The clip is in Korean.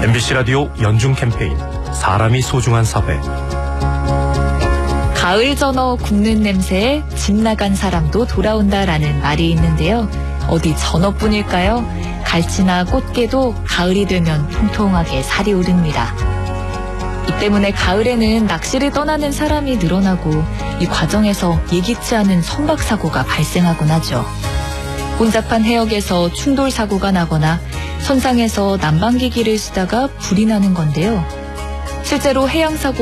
MBC 라디오 연중 캠페인 사람이 소중한 사회. 가을 전어 굽는 냄새에 집 나간 사람도 돌아온다라는 말이 있는데요. 어디 전어뿐일까요? 갈치나 꽃게도 가을이 되면 통통하게 살이 오릅니다. 이 때문에 가을에는 낚시를 떠나는 사람이 늘어나고 이 과정에서 예기치 않은 선박사고가 발생하곤 하죠. 혼잡한 해역에서 충돌 사고가 나거나 선상에서 난방기기를 쓰다가 불이 나는 건데요. 실제로 해양사고